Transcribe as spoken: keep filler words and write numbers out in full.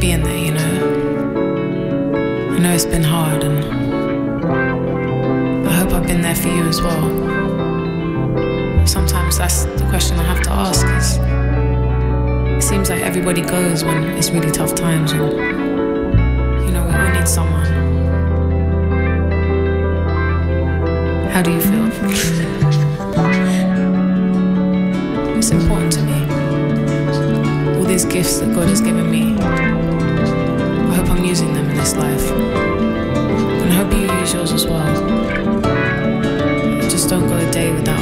being there, you know. I know it's been hard, and I hope I've been there for you as well. Sometimes that's the question I have to ask, is it seems like everybody goes when it's really tough times, and you know, we all need someone. How do you feel? It's important to me. All these gifts that God has given me, I hope I'm using them in this life. And I hope you use yours as well. Just don't go a day without